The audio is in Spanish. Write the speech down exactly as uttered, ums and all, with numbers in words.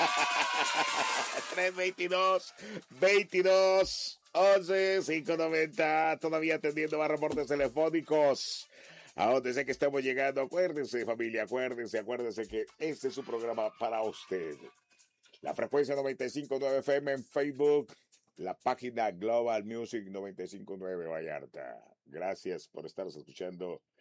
tres veintidós, veintidós, once, cinco noventa. Todavía atendiendo más reportes telefónicos. A donde sé que estamos llegando. Acuérdense, familia, acuérdense, acuérdense que este es su programa para usted. La frecuencia noventa y cinco punto nueve F M en Facebook. La página Global Music noventa y cinco punto nueve Vallarta. Gracias por estaros escuchando